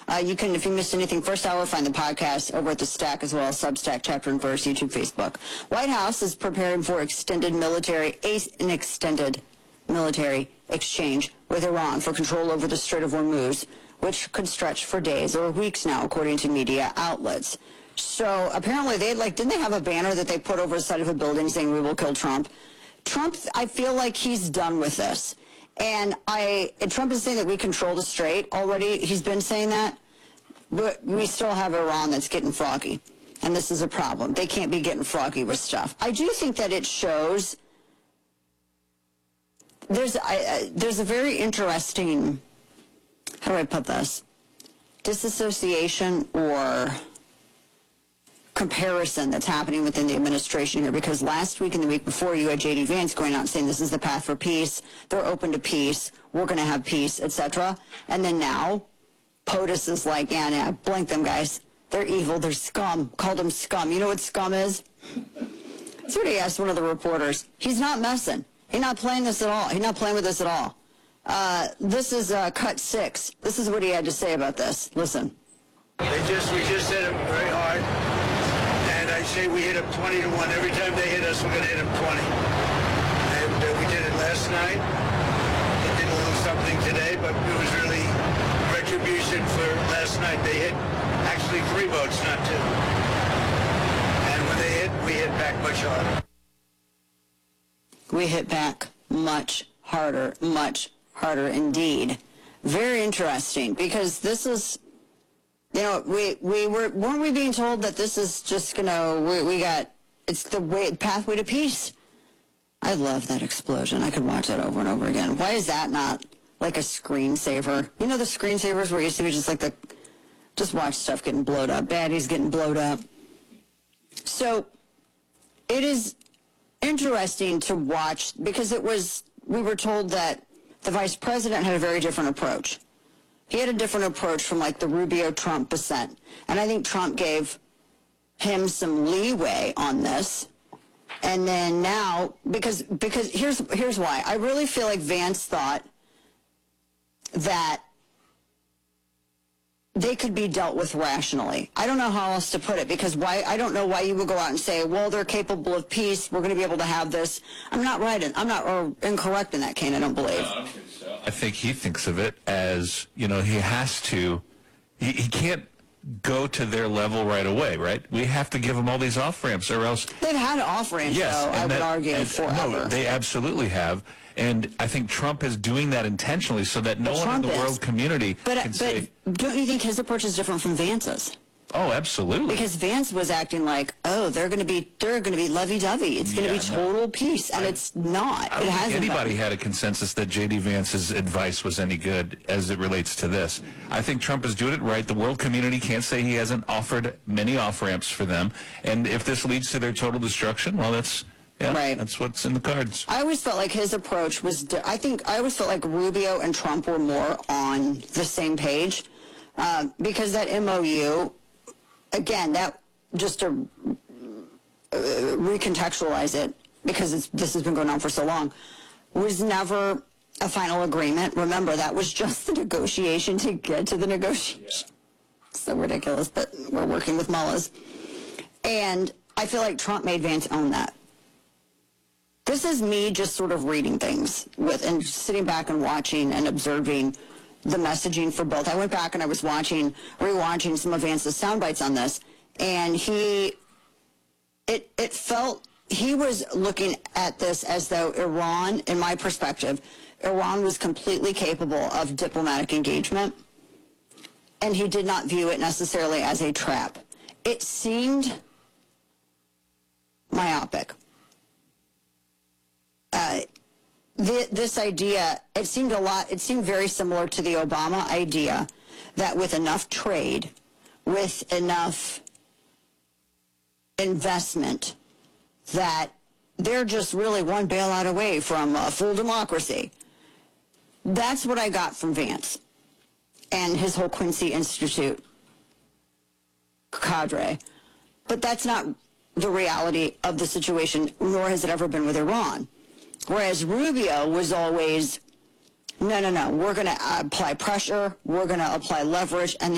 You can, if you missed anything, first hour, find the podcast over at The Stack as well as Substack, Chapter and Verse, YouTube, Facebook. White House is preparing for an extended military exchange with Iran for control over the Strait of Hormuz, which could stretch for days or weeks now, according to media outlets. So apparently didn't they have a banner that they put over the side of a building saying we will kill Trump? Trump, I feel like he's done with this. And Trump is saying that we control the strait already. He's been saying that. But we still have Iran that's getting froggy. And this is a problem. They can't be getting froggy with stuff. I do think that it shows there's a very interesting, how do I put this, disassociation or comparison that's happening within the administration here, because last week and the week before you had J.D. Vance going out and saying this is the path for peace, they're open to peace, we're going to have peace, etc. And then now POTUS is like, yeah, blank them guys, they're evil, they're scum, called them scum. You know what scum is? That's what he asked one of the reporters. He's not messing. He's not playing this at all. He's not playing with this at all. This is cut 6. This is what he had to say about this. Listen. We just hit him very hard. I say we hit them 20 to 1. Every time they hit us, we're going to hit them 20. And we did it last night. They did a little something today, but it was really retribution for last night. They hit actually 3 boats, not 2. And when they hit, we hit back much harder. We hit back much harder indeed. Very interesting, because this is... You know, weren't we being told that this is just it's the pathway to peace? I love that explosion. I could watch that over and over again. Why is that not like a screensaver? You know the screensavers where it used to be just like just watch stuff getting blowed up, baddies getting blowed up. So it is interesting to watch, because we were told that the vice president had a very different approach. He had a different approach from like the Rubio-Trump descent. And I think Trump gave him some leeway on this. And then now, because here's why. I really feel like Vance thought that they could be dealt with rationally. I don't know how else to put it, because I don't know why you would go out and say, well, they're capable of peace, we're going to be able to have this. I'm not incorrect in that, Kane, I don't believe. I think he thinks of it as, he has to, he can't go to their level right away, right? We have to give them all these off-ramps, or else... They've had off-ramps, yes, though, I would argue, forever. No, they absolutely have. And I think Trump is doing that intentionally so that no one in the world community can say... But don't you think his approach is different from Vance's? Oh, absolutely. Because Vance was acting like, they're going to be lovey-dovey. It's going to be total peace, and it's not. I don't think anybody had a consensus that J.D. Vance's advice was any good as it relates to this. I think Trump is doing it right. The world community can't say he hasn't offered many off-ramps for them. And if this leads to their total destruction, well, that's what's in the cards. I always felt like his approach was, I always felt like Rubio and Trump were more on the same page, because that MOU... Again, that just to recontextualize it, because this has been going on for so long, was never a final agreement. Remember, that was just the negotiation to get to the negotiation. Yeah. So ridiculous, but we're working with mullahs. And I feel like Trump made Vance own that. This is me just sort of reading things and sitting back and watching and observing the messaging for both. I went back and I was rewatching some of Vance's sound bites on this, and it felt he was looking at this as though Iran, in my perspective, Iran was completely capable of diplomatic engagement, and he did not view it necessarily as a trap. It seemed myopic. This idea, it seemed very similar to the Obama idea that with enough trade, with enough investment, that they're just really one bailout away from full democracy. That's what I got from Vance and his whole Quincy Institute cadre. But that's not the reality of the situation, nor has it ever been with Iran. Whereas Rubio was always, no, we're going to apply pressure, we're going to apply leverage, and